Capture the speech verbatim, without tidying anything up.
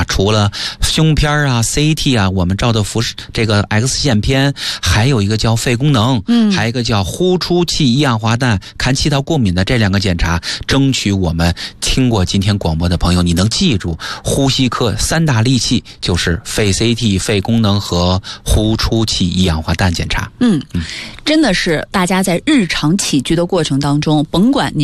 查，除了胸片啊、C T 啊，我们照的辐射这个 X 线片，还有一个叫肺功能，嗯，还有一个叫呼出气一氧化氮，看气道过敏的这两个检查，争取我们听过今天广播的朋友，你能记住，呼吸科三大利器就是肺 C T、肺功能和呼出气一氧化氮检查。 嗯，真的是大家在日常起居的过程当中，甭管您